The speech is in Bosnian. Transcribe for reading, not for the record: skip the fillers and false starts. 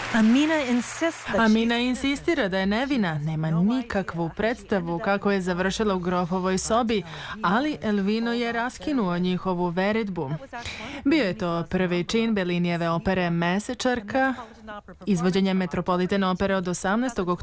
Amina insistira da je nevina, nema nikakvu predstavu kako je završila u grofovoj sobi, ali Elvino je raskinuo njihovu veritbu. Bio je to prvi čin Bellinijeve opere Mesečarka, izvođenje Metropolitan opere od 18.